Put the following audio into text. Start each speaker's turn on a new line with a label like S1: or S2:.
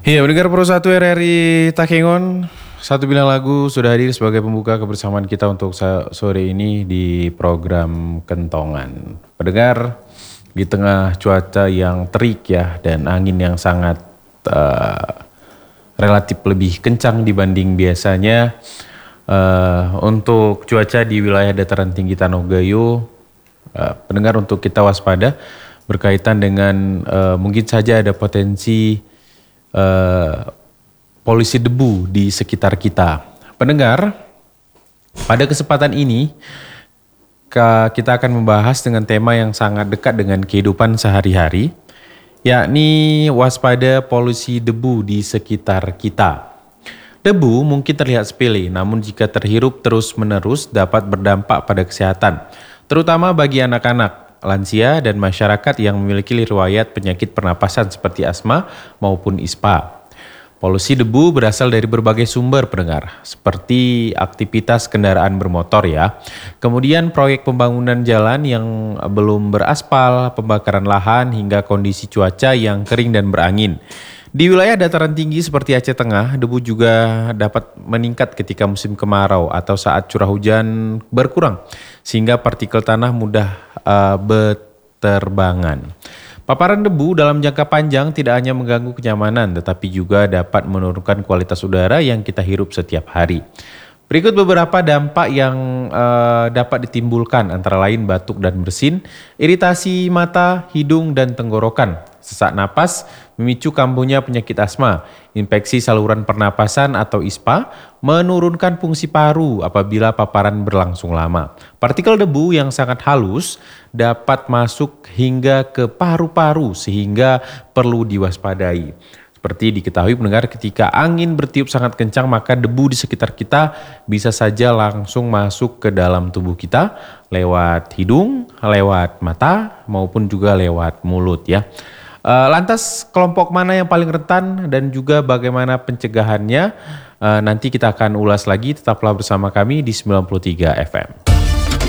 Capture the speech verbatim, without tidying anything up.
S1: Iya, pendengar Pro satu R R I Takengon, satu bintang lagu sudah hadir sebagai pembuka kebersamaan kita untuk sore ini di program Kentongan. Pendengar, di tengah cuaca yang terik ya dan angin yang sangat uh, relatif lebih kencang dibanding biasanya, uh, untuk cuaca di wilayah dataran tinggi Tanah Gayo, uh, pendengar untuk kita waspada berkaitan dengan uh, mungkin saja ada potensi Uh, polusi debu di sekitar kita. Pendengar, pada kesempatan ini kita akan membahas dengan tema yang sangat dekat dengan kehidupan sehari-hari, yakni waspada polusi debu di sekitar kita. Debu mungkin terlihat sepele, namun jika terhirup terus-menerus dapat berdampak pada kesehatan, terutama bagi anak-anak, lansia, dan masyarakat yang memiliki riwayat penyakit pernapasan seperti asma maupun ispa. Polusi debu berasal dari berbagai sumber, pendengar, seperti aktivitas kendaraan bermotor ya. Kemudian proyek pembangunan jalan yang belum beraspal, pembakaran lahan, hingga kondisi cuaca yang kering dan berangin. Di wilayah dataran tinggi seperti Aceh Tengah, debu juga dapat meningkat ketika musim kemarau atau saat curah hujan berkurang, sehingga partikel tanah mudah uh, berterbangan. Paparan debu dalam jangka panjang tidak hanya mengganggu kenyamanan, tetapi juga dapat menurunkan kualitas udara yang kita hirup setiap hari. Berikut beberapa dampak yang uh, dapat ditimbulkan, antara lain batuk dan bersin, iritasi mata, hidung, dan tenggorokan, sesak napas, memicu kambuhnya penyakit asma, infeksi saluran pernapasan atau ispa, menurunkan fungsi paru apabila paparan berlangsung lama. Partikel debu yang sangat halus dapat masuk hingga ke paru-paru sehingga perlu diwaspadai. Seperti diketahui pendengar, ketika angin bertiup sangat kencang maka debu di sekitar kita bisa saja langsung masuk ke dalam tubuh kita lewat hidung, lewat mata maupun juga lewat mulut ya. Lantas kelompok mana yang paling rentan dan juga bagaimana pencegahannya, nanti kita akan ulas lagi, tetaplah bersama kami di sembilan puluh tiga F M.